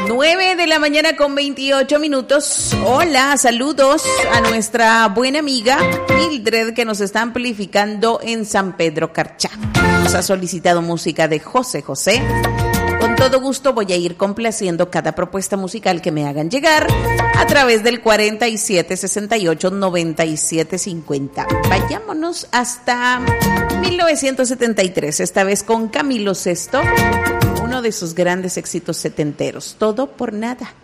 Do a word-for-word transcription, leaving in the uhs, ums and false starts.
nueve de la mañana con veintiocho minutos. Hola, saludos a nuestra buena amiga Mildred, que nos está amplificando en San Pedro Carchá. Nos ha solicitado música de José José. Con todo gusto voy a ir complaciendo cada propuesta musical que me hagan llegar a través del cuarenta y siete sesenta y ocho noventa y siete cincuenta. Vayámonos hasta mil novecientos setenta y tres, esta vez con Camilo Sesto, uno de sus grandes éxitos setenteros, Todo por Nada.